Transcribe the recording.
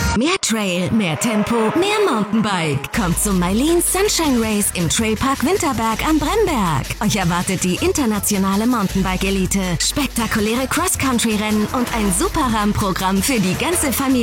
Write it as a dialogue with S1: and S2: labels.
S1: Mehr Trail, mehr Tempo, mehr Mountainbike. Kommt zum Mylene Sunshine Race im Trailpark Winterberg am Bremberg. Euch erwartet die internationale Mountainbike-Elite, spektakuläre Cross-Country-Rennen und ein super Rahmenprogramm für die ganze Familie.